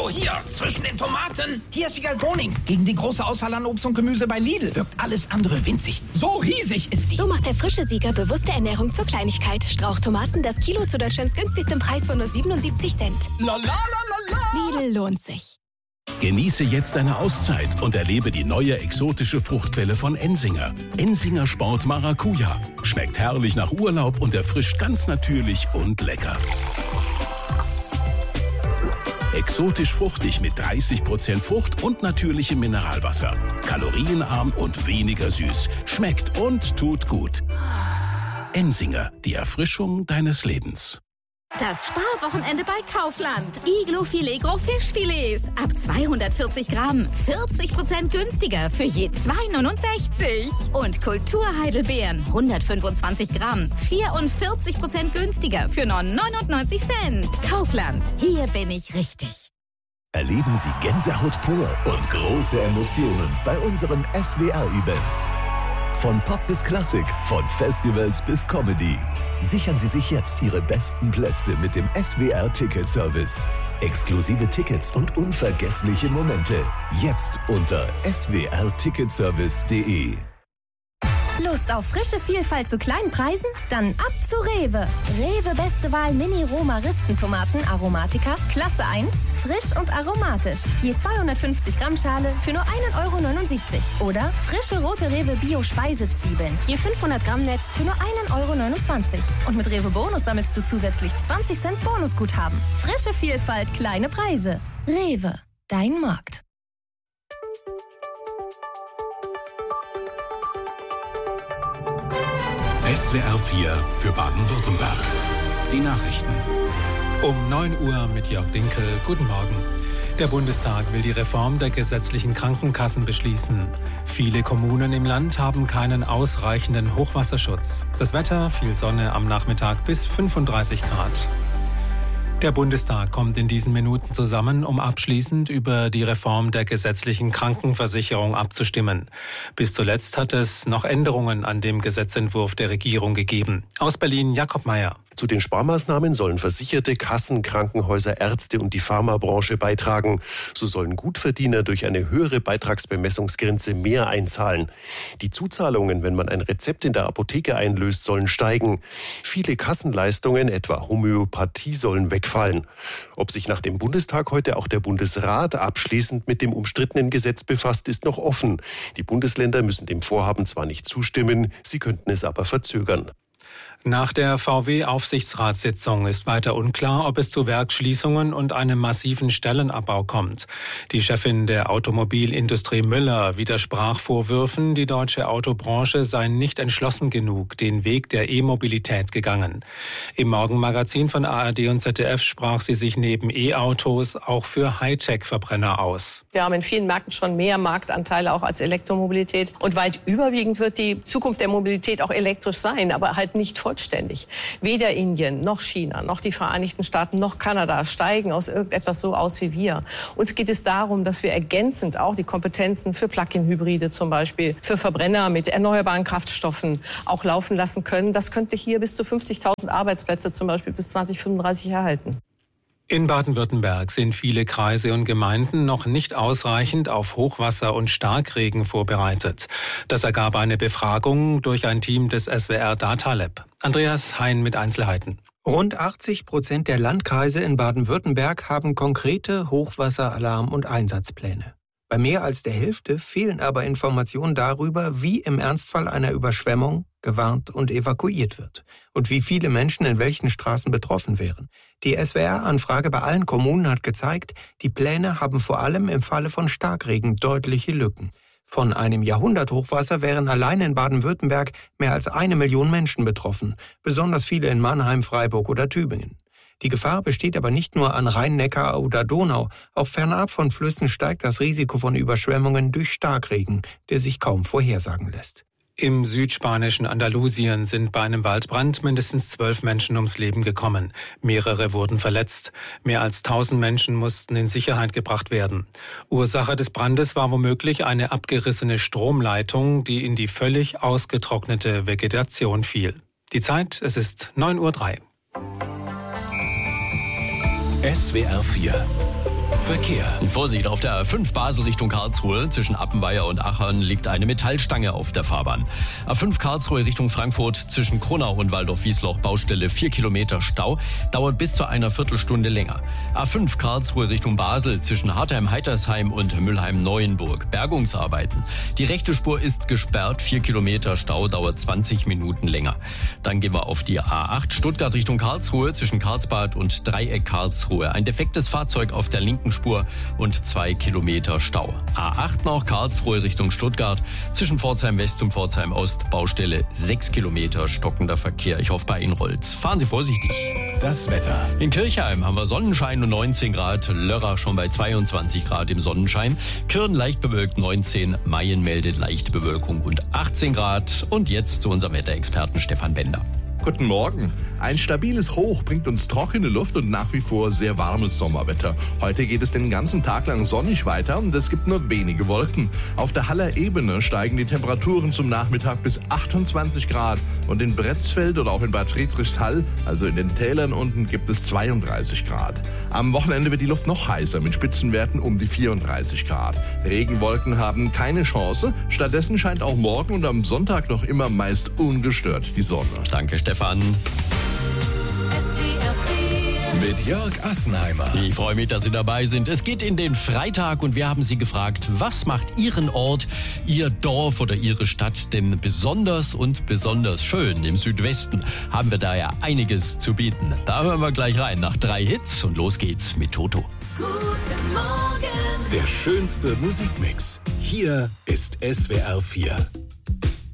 So, hier, zwischen den Tomaten. Hier ist Wiegald Boning. Gegen die große Auswahl an Obst und Gemüse bei Lidl wirkt alles andere winzig. So riesig ist die. So macht der frische Sieger bewusste Ernährung zur Kleinigkeit. Strauchtomaten, das Kilo zu Deutschlands günstigstem Preis von nur 77 Cent. La, la, la, la, la. Lidl lohnt sich. Genieße jetzt eine Auszeit und erlebe die neue exotische Fruchtquelle von Ensinger. Ensinger Sport Maracuja. Schmeckt herrlich nach Urlaub und erfrischt ganz natürlich und lecker. Exotisch fruchtig mit 30% Frucht und natürlichem Mineralwasser. Kalorienarm und weniger süß. Schmeckt und tut gut. Ensinger, die Erfrischung deines Lebens. Das Sparwochenende bei Kaufland. Iglo Filet Gros Fischfilets. Ab 240 Gramm. 40% günstiger für je 2,69. Und Kulturheidelbeeren. 125 Gramm. 44% günstiger für nur 99 Cent. Kaufland. Hier bin ich richtig. Erleben Sie Gänsehaut pur und große Emotionen bei unseren SWR-Events. Von Pop bis Klassik, von Festivals bis Comedy. Sichern Sie sich jetzt Ihre besten Plätze mit dem SWR-Ticket-Service. Exklusive Tickets und unvergessliche Momente. Jetzt unter swrticketservice.de. Lust auf frische Vielfalt zu kleinen Preisen? Dann ab zu Rewe. Rewe Beste Wahl Mini-Roma-Rispentomaten Aromatica, Klasse 1, frisch und aromatisch. Je 250 Gramm Schale für nur 1,79 € Oder frische rote Rewe Bio-Speisezwiebeln. Je 500 Gramm Netz für nur 1,29 €. Und mit Rewe Bonus sammelst du zusätzlich 20 Cent Bonusguthaben. Frische Vielfalt, kleine Preise. Rewe, dein Markt. SWR 4 für Baden-Württemberg. Die Nachrichten. Um 9 Uhr mit Jörg Dinkel. Guten Morgen. Der Bundestag will die Reform der gesetzlichen Krankenkassen beschließen. Viele Kommunen im Land haben keinen ausreichenden Hochwasserschutz. Das Wetter, viel Sonne am Nachmittag bis 35 Grad. Der Bundestag kommt in diesen Minuten zusammen, um abschließend über die Reform der gesetzlichen Krankenversicherung abzustimmen. Bis zuletzt hat es noch Änderungen an dem Gesetzentwurf der Regierung gegeben. Aus Berlin Jakob Meyer. Zu den Sparmaßnahmen sollen Versicherte, Kassen, Krankenhäuser, Ärzte und die Pharmabranche beitragen. So sollen Gutverdiener durch eine höhere Beitragsbemessungsgrenze mehr einzahlen. Die Zuzahlungen, wenn man ein Rezept in der Apotheke einlöst, sollen steigen. Viele Kassenleistungen, etwa Homöopathie, sollen wegfallen. Ob sich nach dem Bundestag heute auch der Bundesrat abschließend mit dem umstrittenen Gesetz befasst, ist noch offen. Die Bundesländer müssen dem Vorhaben zwar nicht zustimmen, sie könnten es aber verzögern. Nach der VW-Aufsichtsratssitzung ist weiter unklar, ob es zu Werksschließungen und einem massiven Stellenabbau kommt. Die Chefin der Automobilindustrie Müller widersprach Vorwürfen, die deutsche Autobranche sei nicht entschlossen genug den Weg der E-Mobilität gegangen. Im Morgenmagazin von ARD und ZDF sprach sie sich neben E-Autos auch für Hightech-Verbrenner aus. Wir haben in vielen Märkten schon mehr Marktanteile auch als Elektromobilität. Und weit überwiegend wird die Zukunft der Mobilität auch elektrisch sein, aber halt nicht vollständig. Weder Indien, noch China, noch die Vereinigten Staaten, noch Kanada steigen aus irgendetwas so aus wie wir. Uns geht es darum, dass wir ergänzend auch die Kompetenzen für Plug-in-Hybride zum Beispiel, für Verbrenner mit erneuerbaren Kraftstoffen auch laufen lassen können. Das könnte hier bis zu 50.000 Arbeitsplätze zum Beispiel bis 2035 erhalten. In Baden-Württemberg sind viele Kreise und Gemeinden noch nicht ausreichend auf Hochwasser und Starkregen vorbereitet. Das ergab eine Befragung durch ein Team des SWR Data Lab. Andreas Hein mit Einzelheiten. Rund 80% der Landkreise in Baden-Württemberg haben konkrete Hochwasseralarm- und Einsatzpläne. Bei mehr als der Hälfte fehlen aber Informationen darüber, wie im Ernstfall einer Überschwemmung gewarnt und evakuiert wird und wie viele Menschen in welchen Straßen betroffen wären. Die SWR-Anfrage bei allen Kommunen hat gezeigt, die Pläne haben vor allem im Falle von Starkregen deutliche Lücken. Von einem Jahrhunderthochwasser wären allein in Baden-Württemberg mehr als 1 Million Menschen betroffen, besonders viele in Mannheim, Freiburg oder Tübingen. Die Gefahr besteht aber nicht nur an Rhein-Neckar oder Donau. Auch fernab von Flüssen steigt das Risiko von Überschwemmungen durch Starkregen, der sich kaum vorhersagen lässt. Im südspanischen Andalusien sind bei einem Waldbrand mindestens 12 Menschen ums Leben gekommen. Mehrere wurden verletzt. Mehr als 1000 Menschen mussten in Sicherheit gebracht werden. Ursache des Brandes war womöglich eine abgerissene Stromleitung, die in die völlig ausgetrocknete Vegetation fiel. Die Zeit, es ist 9:03 Uhr. SWR 4 Verkehr. Vorsicht, auf der A5 Basel Richtung Karlsruhe zwischen Appenweier und Achern liegt eine Metallstange auf der Fahrbahn. A5 Karlsruhe Richtung Frankfurt zwischen Kronau und Waldorf-Wiesloch Baustelle 4 Kilometer Stau, dauert bis zu einer Viertelstunde länger. A5 Karlsruhe Richtung Basel zwischen Hartheim-Heitersheim und Mülheim-Neuenburg. Bergungsarbeiten. Die rechte Spur ist gesperrt, 4 Kilometer Stau, dauert 20 Minuten länger. Dann gehen wir auf die A8 Stuttgart Richtung Karlsruhe zwischen Karlsbad und Dreieck Karlsruhe. Ein defektes Fahrzeug auf der linken Spur und 2 Kilometer Stau. A8 noch Karlsruhe Richtung Stuttgart zwischen Pforzheim West und Pforzheim Ost. Baustelle 6 Kilometer stockender Verkehr. Ich hoffe, bei Ihnen rollt's. Fahren Sie vorsichtig. Das Wetter. In Kirchheim haben wir Sonnenschein und 19 Grad. Lörrach schon bei 22 Grad im Sonnenschein. Kirn leicht bewölkt 19. Mayen meldet leichte Bewölkung und 18 Grad. Und jetzt zu unserem Wetterexperten Stefan Bender. Guten Morgen. Ein stabiles Hoch bringt uns trockene Luft und nach wie vor sehr warmes Sommerwetter. Heute geht es den ganzen Tag lang sonnig weiter und es gibt nur wenige Wolken. Auf der Haller Ebene steigen die Temperaturen zum Nachmittag bis 28 Grad und in Bretzfeld oder auch in Bad Friedrichshall, also in den Tälern unten, gibt es 32 Grad. Am Wochenende wird die Luft noch heißer mit Spitzenwerten um die 34 Grad. Regenwolken haben keine Chance. Stattdessen scheint auch morgen und am Sonntag noch immer meist ungestört die Sonne. Danke, Stefan. Mit Jörg Assenheimer. Ich freue mich, dass Sie dabei sind. Es geht in den Freitag und wir haben Sie gefragt, was macht Ihren Ort, Ihr Dorf oder Ihre Stadt denn besonders und besonders schön? Im Südwesten haben wir da ja einiges zu bieten. Da hören wir gleich rein nach 3 Hits und los geht's mit Toto. Guten Morgen. Der schönste Musikmix. Hier ist SWR 4.